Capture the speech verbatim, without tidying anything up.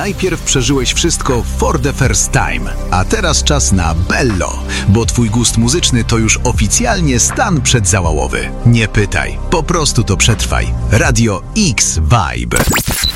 najpierw przeżyłeś wszystko for the first time, a teraz czas na Bello, bo twój gust muzyczny to już oficjalnie stan przedzawałowy. Nie pytaj, po prostu to przetrwaj. Radio X Vibe.